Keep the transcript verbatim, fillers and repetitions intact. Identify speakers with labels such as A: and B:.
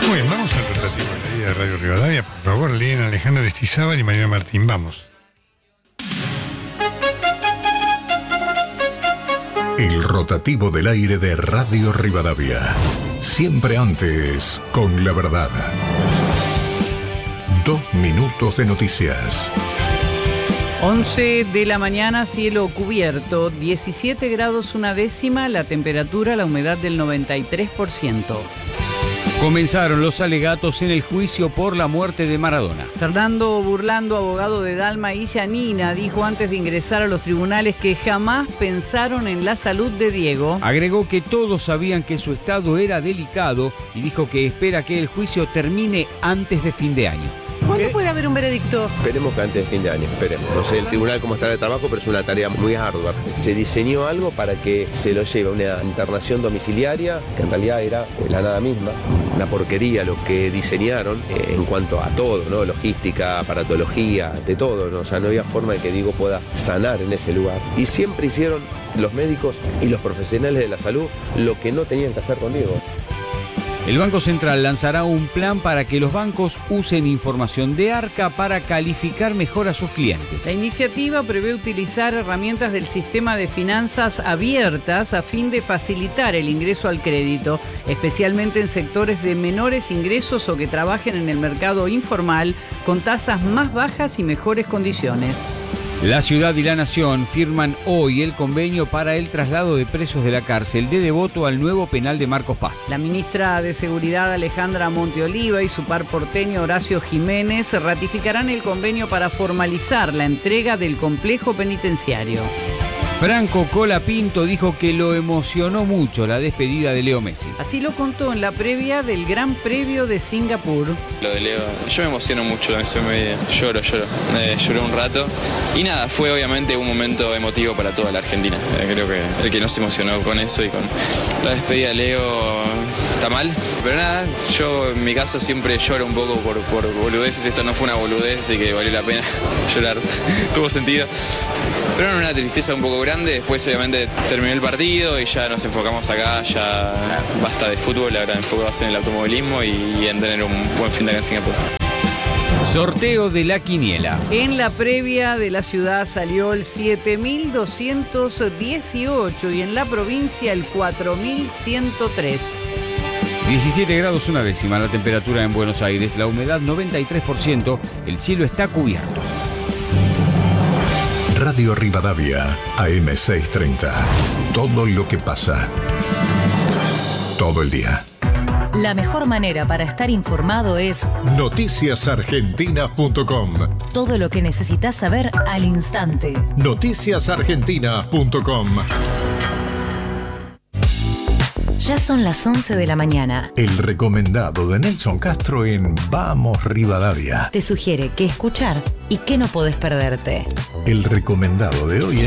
A: Muy bien, vamos al rotativo de la vida de Radio Rivadavia. Por favor, leen Alejandro Aristizábal y Mariana Martín. Vamos.
B: El rotativo del aire de Radio Rivadavia. Siempre antes, con la verdad. Dos minutos de noticias.
C: once de la mañana, cielo cubierto, diecisiete grados una décima, la temperatura, la humedad del noventa y tres por ciento.
D: Comenzaron los alegatos en el juicio por la muerte de Maradona.
C: Fernando Burlando, abogado de Dalma y Yanina, dijo antes de ingresar a los tribunales que jamás pensaron en la salud de Diego.
D: Agregó que todos sabían que su estado era delicado y dijo que espera que el juicio termine antes de fin de año.
C: ¿Cuándo puede haber un veredicto?
E: Esperemos que antes de fin de año, esperemos. No sé el tribunal cómo estará de trabajo, pero es una tarea muy ardua. Se diseñó algo para que se lo lleve a una internación domiciliaria, que en realidad era la nada misma. Una porquería lo que diseñaron eh, en cuanto a todo, ¿no? Logística, aparatología, de todo, ¿no? O sea, no había forma de que Diego pueda sanar en ese lugar. Y siempre hicieron los médicos y los profesionales de la salud lo que no tenían que hacer con Diego.
D: El Banco Central lanzará un plan para que los bancos usen información de Arca para calificar mejor a sus clientes.
C: La iniciativa prevé utilizar herramientas del sistema de finanzas abiertas a fin de facilitar el ingreso al crédito, especialmente en sectores de menores ingresos o que trabajen en el mercado informal con tasas más bajas y mejores condiciones.
D: La ciudad y la nación firman hoy el convenio para el traslado de presos de la cárcel de Devoto al nuevo penal de Marcos Paz.
C: La ministra de Seguridad Alejandra Monteoliva y su par porteño Horacio Jiménez ratificarán el convenio para formalizar la entrega del complejo penitenciario.
D: Franco Colapinto dijo que lo emocionó mucho la despedida de Leo Messi.
C: Así lo contó en la previa del Gran Premio de Singapur.
F: Lo de Leo, yo me emociono mucho, me lloro, lloro, eh, lloré un rato. Y nada, fue obviamente un momento emotivo para toda la Argentina. Eh, creo que el que no se emocionó con eso y con la despedida de Leo está mal. Pero nada, yo en mi caso siempre lloro un poco por, por boludeces. Esto no fue una boludez, así que valió la pena llorar. Tuvo sentido. Pero era una tristeza un poco grande. Después obviamente terminó el partido y ya nos enfocamos acá, ya basta de fútbol, ahora enfocamos en el automovilismo y en tener un buen fin de acá en Singapur.
D: Sorteo de la quiniela.
C: En la previa de la ciudad salió el siete mil doscientos dieciocho y en la provincia el cuatro mil ciento tres.
D: diecisiete grados una décima la temperatura en Buenos Aires, la humedad noventa y tres por ciento, el cielo está cubierto.
B: Radio Rivadavia, A M seiscientos treinta. Todo lo que pasa. Todo el día.
G: La mejor manera para estar informado es
B: noticias argentinas punto com.
G: Todo lo que necesitas saber al instante.
B: noticias argentinas punto com.
G: Ya son las once de la mañana.
B: El recomendado de Nelson Castro en Vamos Rivadavia.
G: Te sugiere qué escuchar y qué no podés perderte.
B: El recomendado de hoy es